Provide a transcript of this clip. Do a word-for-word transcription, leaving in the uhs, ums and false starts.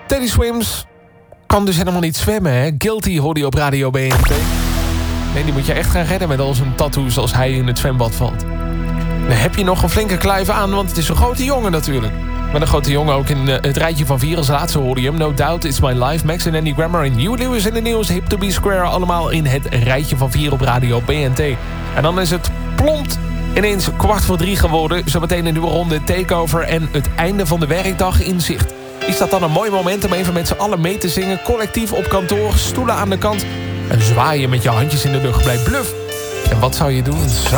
Teddy Swims kan dus helemaal niet zwemmen, hè? Guilty hoorde je op Radio B N T. Nee, die moet je echt gaan redden met al zijn tattoos als hij in het zwembad valt. Dan heb je nog een flinke kluif aan, want het is een grote jongen natuurlijk. Met een grote jongen ook in uh, het rijtje van vier als laatste hoorde je hem. No Doubt, It's My Life, Max en Andy Grammer en Hugh Lewis in de nieuws. Hip to be Square, allemaal in het rijtje van vier op Radio B N T. En dan is het plompt ineens kwart voor drie geworden. Zometeen een nieuwe ronde takeover en het einde van de werkdag in zicht. Is dat dan een mooi moment om even met z'n allen mee te zingen? Collectief op kantoor, stoelen aan de kant en zwaaien met je handjes in de lucht. Blijf bluff. En wat zou je doen? Zou